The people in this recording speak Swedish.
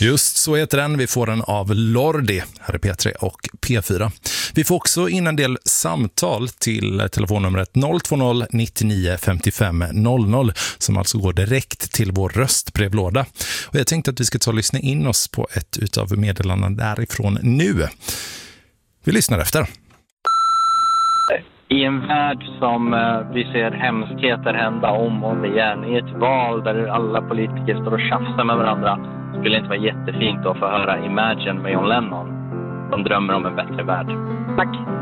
Just så heter den. Vi får den av Lordi, här är P3 och P4. Vi får också in en del samtal till telefonnumret 020 99 55 00 som alltså går direkt till vår röstbrevlåda. Och jag tänkte att vi ska ta och lyssna in oss på ett utav meddelandena därifrån nu. Vi lyssnar efter. I en värld som vi ser hemskheter hända om och igen, i ett val där alla politiker står och tjafsar med varandra, skulle det inte vara jättefint att få höra Imagine med John Lennon. De drömmer om en bättre värld. Tack!